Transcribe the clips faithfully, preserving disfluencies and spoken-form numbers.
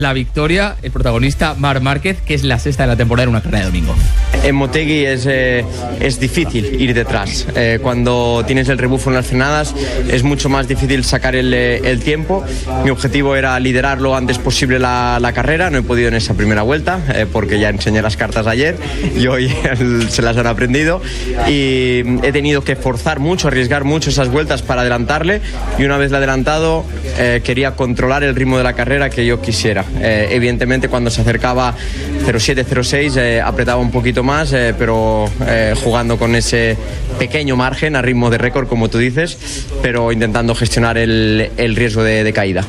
la victoria, el protagonista Marc Márquez, que es la sexta de la temporada en una carrera de domingo. En Motegi es, eh, es difícil ir detrás. Eh, cuando tienes el rebufo en las frenadas es mucho más difícil sacar el, el tiempo. Mi objetivo era liderar lo antes posible la, la carrera. No he podido en esa primera vuelta eh, porque ya enseñé las cartas ayer y hoy se las han aprendido. Y he tenido que forzar mucho, arriesgar mucho esas vueltas para adelantarle. Y una vez la adelantado eh, quería controlar el ritmo de la carrera que yo quisiera. Eh, evidentemente cuando se acercaba cero siete cero seis eh, apretaba un poquito más, eh, pero eh, jugando con ese pequeño margen a ritmo de récord, como tú dices, pero intentando gestionar el, el riesgo de, de caída.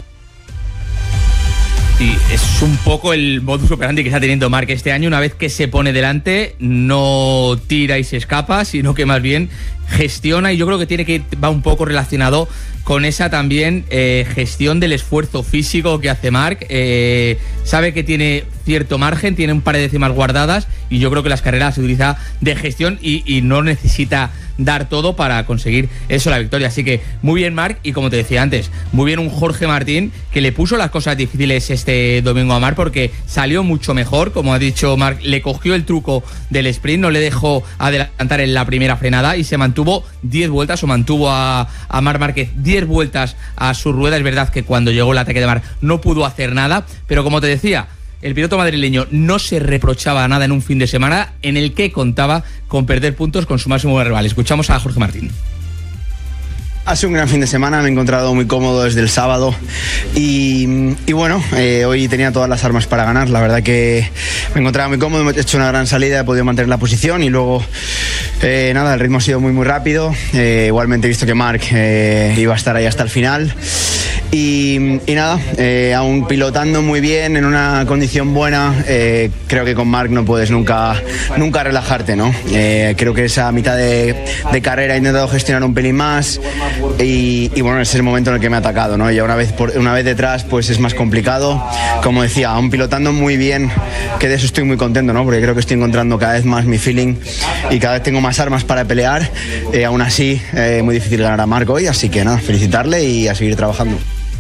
Sí, es un poco el modus operandi que está teniendo Marc este año. Una vez que se pone delante, no tira y se escapa, sino que más bien gestiona, y yo creo que tiene que ir, va un poco relacionado con esa también eh, gestión del esfuerzo físico que hace Marc. Eh, sabe que tiene cierto margen, tiene un par de décimas guardadas, y yo creo que las carreras se utiliza de gestión y, y no necesita dar todo para conseguir eso, la victoria. Así que muy bien Marc, y como te decía antes, muy bien un Jorge Martín, que le puso las cosas difíciles este domingo a Marc, porque salió mucho mejor, como ha dicho Marc, le cogió el truco del sprint, no le dejó adelantar en la primera frenada y se mantuvo diez vueltas, o mantuvo a, a Marc Márquez diez vueltas a su rueda. Es verdad que cuando llegó el ataque de Marc no pudo hacer nada, pero como te decía, el piloto madrileño no se reprochaba nada en un fin de semana en el que contaba con perder puntos con su máximo rival. Escuchamos a Jorge Martín. Ha sido un gran fin de semana, me he encontrado muy cómodo desde el sábado y, y bueno, eh, hoy tenía todas las armas para ganar. La verdad que me encontraba muy cómodo, he hecho una gran salida, he podido mantener la posición y luego eh, nada, el ritmo ha sido muy muy rápido. Eh, igualmente he visto que Marc eh, iba a estar ahí hasta el final. Y, y nada, eh, aún pilotando muy bien, en una condición buena, eh, creo que con Marc no puedes nunca, nunca relajarte, ¿no? Eh, creo que esa mitad de, de carrera he intentado gestionar un pelín más y, y bueno, ese es el momento en el que me ha atacado, ¿no? Ya una vez, por, una vez detrás pues es más complicado. Como decía, aún pilotando muy bien, que de eso estoy muy contento, ¿no? Porque creo que estoy encontrando cada vez más mi feeling y cada vez tengo más armas para pelear. Eh, aún así, eh, muy difícil ganar a Marc hoy, así que nada, felicitarle y a seguir trabajando.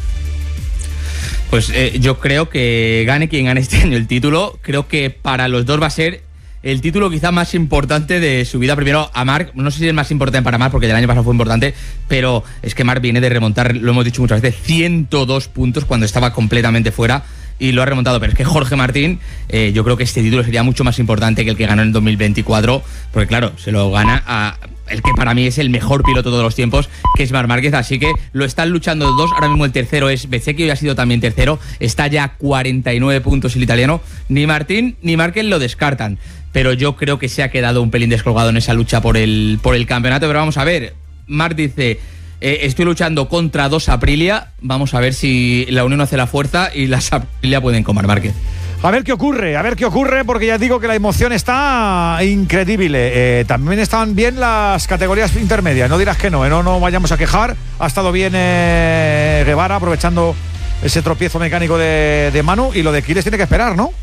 Pues eh, yo creo que gane quien gane este año el título. Creo que para los dos va a ser el título quizá más importante de su vida. Primero a Marc, no sé si es más importante para Marc porque el año pasado fue importante, pero es que Marc viene de remontar, lo hemos dicho muchas veces, ciento dos puntos cuando estaba completamente fuera y lo ha remontado. Pero es que Jorge Martín, eh, yo creo que este título sería mucho más importante que el que ganó en el dos mil veinticuatro, porque claro, se lo gana a el que para mí es el mejor piloto de todos los tiempos, que es Marc Márquez. Así que lo están luchando los dos. Ahora mismo el tercero es Bezzecchi, hoy ha sido también tercero, está ya a cuarenta y nueve puntos el italiano. Ni Martín ni Márquez lo descartan, pero yo creo que se ha quedado un pelín descolgado en esa lucha por el, por el campeonato. Pero vamos a ver, Marc dice, eh, estoy luchando contra dos Aprilia, vamos a ver si la unión hace la fuerza y las Aprilia pueden con Marc Márquez. A ver qué ocurre, a ver qué ocurre, porque ya digo que la emoción está increíble. Eh, también están bien las categorías intermedias, no dirás que no, eh, no, no vayamos a quejar. Ha estado bien eh, Guevara, aprovechando ese tropiezo mecánico de, de Manu, y lo de Quiles tiene que esperar, ¿no?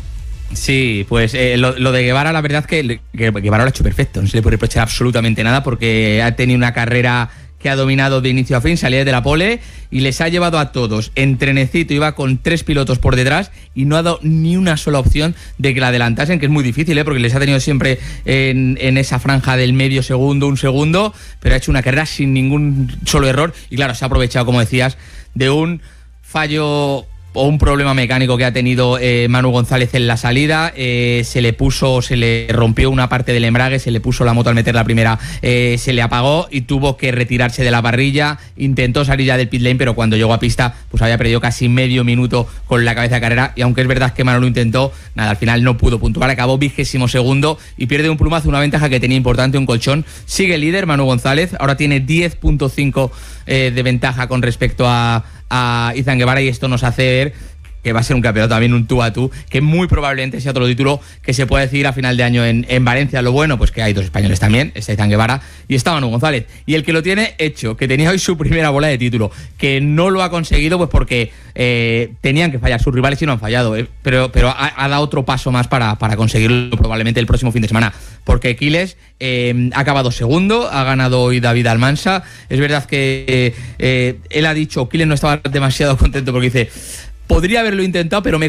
Sí, pues eh, lo, lo de Guevara, la verdad es que, que Guevara lo ha hecho perfecto, no se le puede reprochar absolutamente nada, porque ha tenido una carrera que ha dominado de inicio a fin, salía de la pole y les ha llevado a todos. En trenecito iba con tres pilotos por detrás y no ha dado ni una sola opción de que la adelantasen, que es muy difícil, ¿eh? Porque les ha tenido siempre en, en esa franja del medio segundo, un segundo, pero ha hecho una carrera sin ningún solo error y claro, se ha aprovechado, como decías, de un fallo o un problema mecánico que ha tenido eh, Manu González en la salida. Eh, se le puso, se le rompió una parte del embrague, se le puso la moto al meter la primera, eh, se le apagó y tuvo que retirarse de la parrilla. Intentó salir ya del pit lane, pero cuando llegó a pista pues había perdido casi medio minuto con la cabeza de carrera, y aunque es verdad que Manu lo intentó, nada, al final no pudo puntuar, acabó vigésimo segundo y pierde un plumazo, una ventaja que tenía importante, un colchón. Sigue líder Manu González, ahora tiene diez punto cinco eh, de ventaja con respecto a a Izan Guevara, y esto nos hace ver que va a ser un campeonato también, un tú a tú, que muy probablemente sea otro título que se pueda decidir a final de año en, en Valencia. Lo bueno, pues que hay dos españoles también, está Izan Guevara y está Manu González, y el que lo tiene hecho, que tenía hoy su primera bola de título, que no lo ha conseguido pues porque eh, tenían que fallar, sus rivales y no han fallado, eh, pero, pero ha, ha dado otro paso más para, para conseguirlo probablemente el próximo fin de semana, porque Quiles eh, ha acabado segundo, ha ganado hoy David Almansa. Es verdad que eh, eh, él ha dicho, Quiles no estaba demasiado contento porque dice, podría haberlo intentado, pero me